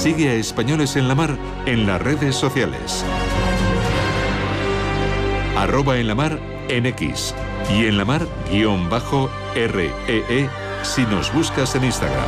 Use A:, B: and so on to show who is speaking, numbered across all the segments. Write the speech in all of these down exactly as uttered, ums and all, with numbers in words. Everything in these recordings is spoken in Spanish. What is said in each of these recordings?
A: Sigue a Españoles en la Mar en las redes sociales. Arroba en la mar en X y en la mar guión bajo R E E si nos buscas en Instagram.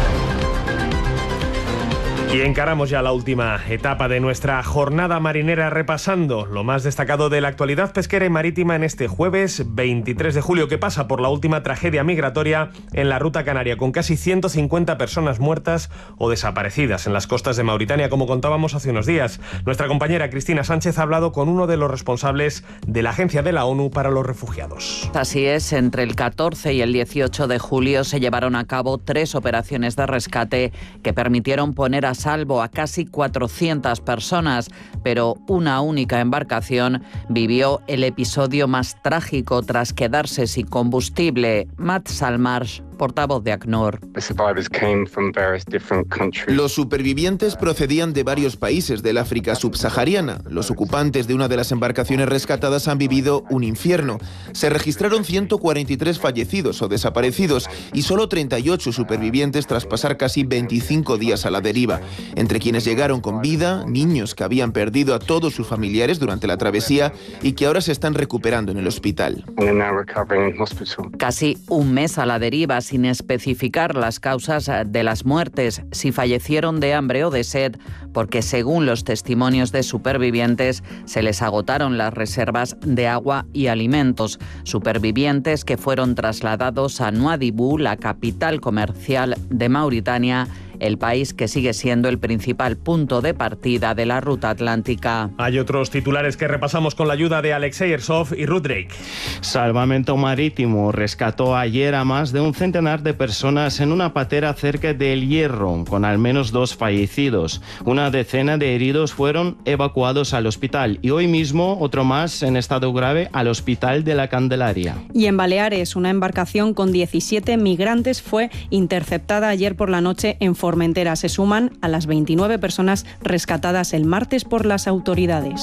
B: Y encaramos ya la última etapa de nuestra jornada marinera repasando lo más destacado de la actualidad pesquera y marítima en este jueves veintitrés de julio, que pasa por la última tragedia migratoria en la ruta canaria, con casi ciento cincuenta personas muertas o desaparecidas en las costas de Mauritania, como contábamos hace unos días. Nuestra compañera Cristina Sánchez ha hablado con uno de los responsables de la Agencia de la ONU para los Refugiados.
C: Así es, entre el catorce y el dieciocho de julio se llevaron a cabo tres operaciones de rescate que permitieron poner a salvo a casi cuatrocientas personas, pero una única embarcación vivió el episodio más trágico tras quedarse sin combustible. Matt Salmarsh, portavoz de ACNUR.
D: Los supervivientes procedían de varios países del África subsahariana. Los ocupantes de una de las embarcaciones rescatadas han vivido un infierno. Se registraron ciento cuarenta y tres fallecidos o desaparecidos y solo treinta y ocho supervivientes tras pasar casi veinticinco días a la deriva. Entre quienes llegaron con vida, niños que habían perdido a todos sus familiares durante la travesía y que ahora se están recuperando en el hospital.
C: Casi un mes a la deriva, sin especificar las causas de las muertes, si fallecieron de hambre o de sed, porque según los testimonios de supervivientes se les agotaron las reservas de agua y alimentos. Supervivientes que fueron trasladados a Nuadhibou, la capital comercial de Mauritania, el país que sigue siendo el principal punto de partida de la ruta atlántica.
B: Hay otros titulares que repasamos con la ayuda de Alexei Ersov y Ruth Drake.
E: Salvamento Marítimo rescató ayer a más de un centenar de personas en una patera cerca de El Hierro, con al menos dos fallecidos. Una decena de heridos fueron evacuados al hospital y hoy mismo otro más en estado grave al Hospital de la Candelaria.
F: Y en Baleares, una embarcación con diecisiete migrantes fue interceptada ayer por la noche en Formentera. Se suman a las veintinueve personas rescatadas el martes por las autoridades.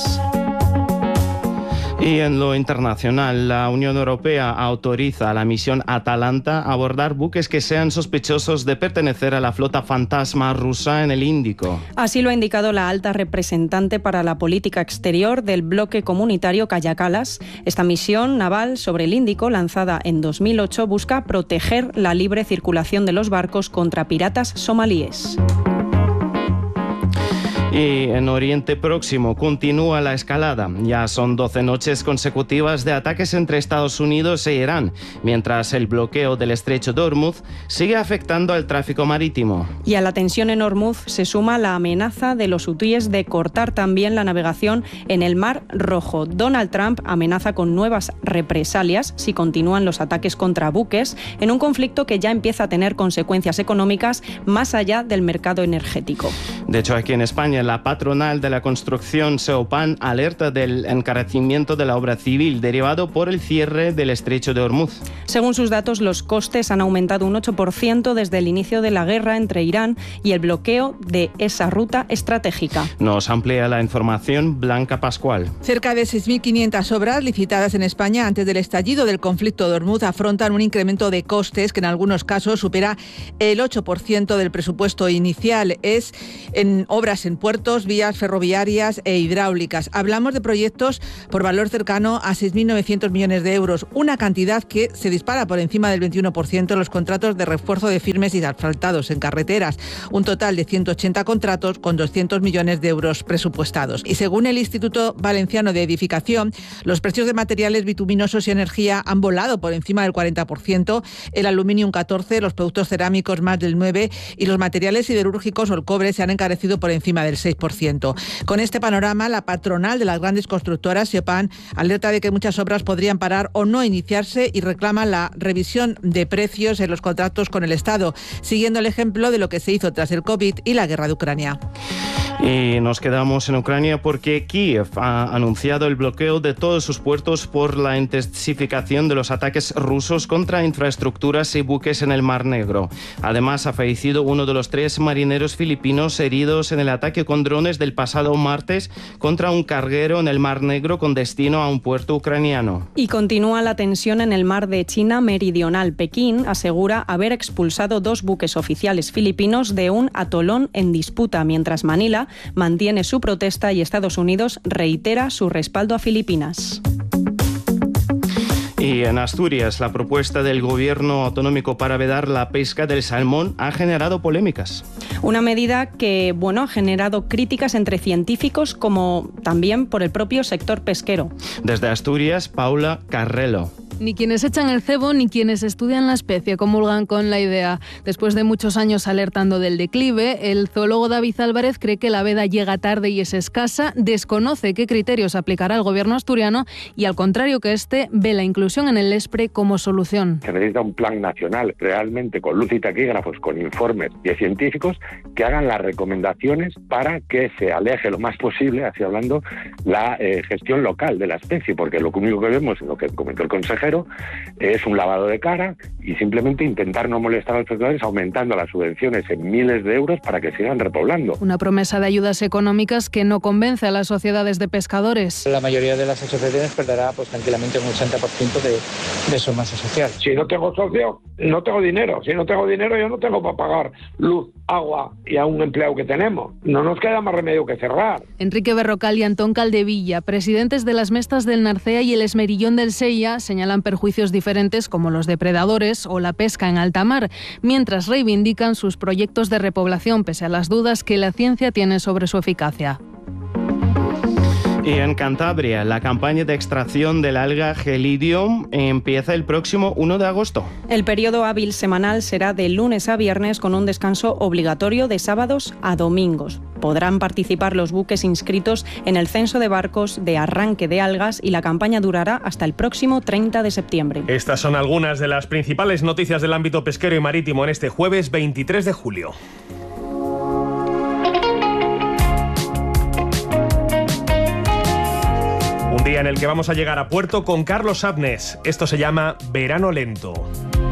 E: Y en lo internacional, la Unión Europea autoriza a la misión Atalanta a abordar buques que sean sospechosos de pertenecer a la flota fantasma rusa en el Índico.
F: Así lo ha indicado la alta representante para la política exterior del bloque comunitario, Kaja Kallas. Esta misión naval sobre el Índico, lanzada en dos mil ocho, busca proteger la libre circulación de los barcos contra piratas somalíes.
E: Y en Oriente Próximo continúa la escalada. Ya son doce noches consecutivas de ataques entre Estados Unidos e Irán, mientras el bloqueo del estrecho de Hormuz sigue afectando al tráfico marítimo.
F: Y a la tensión en Hormuz se suma la amenaza de los hutíes de cortar también la navegación en el Mar Rojo. Donald Trump amenaza con nuevas represalias si continúan los ataques contra buques en un conflicto que ya empieza a tener consecuencias económicas más allá del mercado energético.
E: De hecho, aquí en España, la patronal de la construcción Seopan alerta del encarecimiento de la obra civil derivado por el cierre del estrecho de Hormuz.
F: Según sus datos, los costes han aumentado un ocho por ciento desde el inicio de la guerra entre Irán y el bloqueo de esa ruta estratégica.
E: Nos amplía la información Blanca Pascual.
G: Cerca de seis mil quinientas obras licitadas en España antes del estallido del conflicto de Hormuz afrontan un incremento de costes que en algunos casos supera el ocho por ciento del presupuesto inicial. Es en obras en puertos, vías ferroviarias e hidráulicas. Hablamos de proyectos por valor cercano a seis mil novecientos millones de euros, una cantidad que se dispara por encima del veintiuno por ciento en los contratos de refuerzo de firmes y asfaltados en carreteras, un total de ciento ochenta contratos con doscientos millones de euros presupuestados. Y según el Instituto Valenciano de Edificación, los precios de materiales bituminosos y energía han volado por encima del cuarenta por ciento, el aluminio un catorce por ciento, los productos cerámicos más del nueve por ciento y los materiales siderúrgicos o el cobre se han encarecido por encima del seis por ciento. Con este panorama, la patronal de las grandes constructoras, Seopan, alerta de que muchas obras podrían parar o no iniciarse y reclama la revisión de precios en los contratos con el Estado, siguiendo el ejemplo de lo que se hizo tras el COVID y la guerra de Ucrania.
E: Y nos quedamos en Ucrania porque Kiev ha anunciado el bloqueo de todos sus puertos por la intensificación de los ataques rusos contra infraestructuras y buques en el Mar Negro. Además, ha fallecido uno de los tres marineros filipinos heridos en el ataque con drones del pasado martes contra un carguero en el Mar Negro con destino a un puerto ucraniano.
F: Y continúa la tensión en el mar de China Meridional. Pekín asegura haber expulsado dos buques oficiales filipinos de un atolón en disputa, mientras Manila mantiene su protesta y Estados Unidos reitera su respaldo a Filipinas.
E: Y en Asturias, la propuesta del gobierno autonómico para vedar la pesca del salmón ha generado polémicas.
F: Una medida que, bueno, ha generado críticas entre científicos como también por el propio sector pesquero.
E: Desde Asturias, Paula Carrelo.
H: Ni quienes echan el cebo ni quienes estudian la especie comulgan con la idea. Después de muchos años alertando del declive, el zoólogo David Álvarez cree que la veda llega tarde y es escasa, desconoce qué criterios aplicará el gobierno asturiano y, al contrario que este, ve la inclusión en el ESPRE como solución.
I: Se necesita un plan nacional realmente con luz y taquígrafos, con informes de científicos que hagan las recomendaciones para que se aleje lo más posible, así hablando, la eh, gestión local de la especie, porque lo único que vemos, lo que comentó el consejero, es un lavado de cara y simplemente intentar no molestar a los pescadores aumentando las subvenciones en miles de euros para que sigan repoblando.
H: Una promesa de ayudas económicas que no convence a las sociedades de pescadores.
J: La mayoría de las asociaciones perderá pues tranquilamente un ochenta por ciento de, de su masa social.
K: Si no tengo socio, no tengo dinero. Si no tengo dinero, yo no tengo para pagar luz, agua y a un empleado que tenemos. No nos queda más remedio que cerrar.
H: Enrique Berrocal y Antón Caldevilla, presidentes de las mestas del Narcea y el Esmerillón del Sella, señalan perjuicios diferentes como los depredadores o la pesca en alta mar, mientras reivindican sus proyectos de repoblación pese a las dudas que la ciencia tiene sobre su eficacia.
E: Y en Cantabria, la campaña de extracción del alga Gelidium empieza el próximo uno de agosto.
F: El periodo hábil semanal será de lunes a viernes con un descanso obligatorio de sábados a domingos. Podrán participar los buques inscritos en el censo de barcos de arranque de algas y la campaña durará hasta el próximo treinta de septiembre.
B: Estas son algunas de las principales noticias del ámbito pesquero y marítimo en este jueves veintitrés de julio. Un día en el que vamos a llegar a puerto con Carlos Adnes. Esto se llama Verano Lento.